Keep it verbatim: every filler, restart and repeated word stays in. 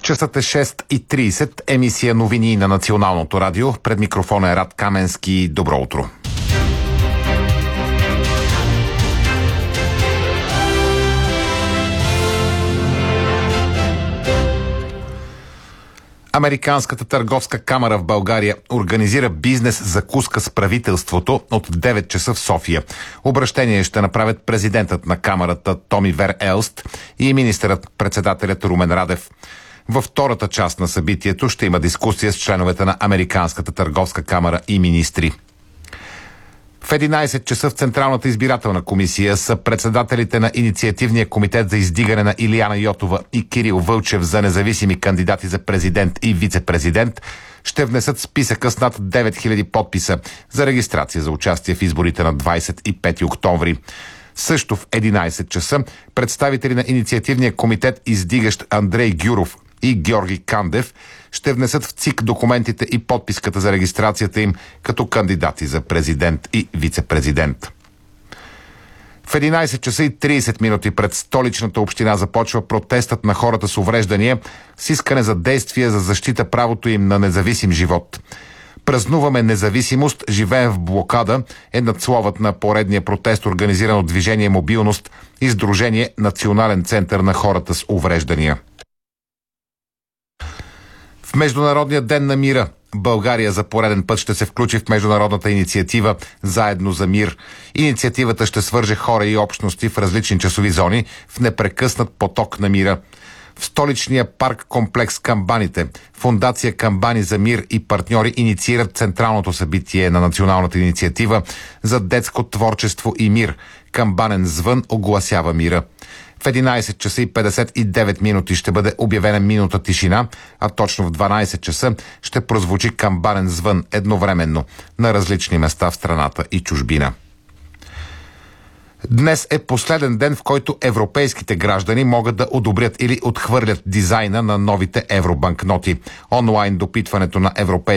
Часът е шест и трийсет, емисия новини на Националното радио. Пред микрофона е Рад Каменски. Добро утро. Американската търговска камара в България организира бизнес закуска с правителството от девет часа в София. Обращение ще направят президентът на камарата Томи Вер Елст и министърът-председателят Румен Радев. Във втората част на събитието ще има дискусия с членовете на Американската търговска камара и министри. В единайсет часа в Централната избирателна комисия са председателите на Инициативния комитет за издигане на Илияна Йотова и Кирил Вълчев за независими кандидати за президент и вице-президент ще внесат списъка с над девет хиляди подписа за регистрация за участие в изборите на двайсет и пети октомври. Също в единайсет часа представители на Инициативния комитет, издигащ Андрей Гюров и Георги Кандев, ще внесат в ЦИК документите и подписката за регистрацията им като кандидати за президент и вице-президент. В единайсет часа и трийсет минути пред столичната община започва протестът на хората с увреждания с искане за действие за защита правото им на независим живот. Празнуваме независимост, живеем в блокада е надсловът на поредния протест, организиран от Движение Мобилност и Сдружение Национален център на хората с увреждания. В Международния ден на мира България за пореден път ще се включи в международната инициатива Заедно за мир. Инициативата ще свърже хора и общности в различни часови зони в непрекъснат поток на мира. В столичния парк комплекс Камбаните, Фондация Камбани за мир и партньори инициират централното събитие на националната инициатива за детско творчество и мир. Камбанен звън огласява мира. В единайсет часа и петдесет и девет минути ще бъде обявена минута тишина, а точно в дванайсет часа ще прозвучи камбанен звън едновременно на различни места в страната и чужбина. Днес е последен ден, в който европейските граждани могат да одобрят или отхвърлят дизайна на новите евробанкноти. Онлайн допитването на европейските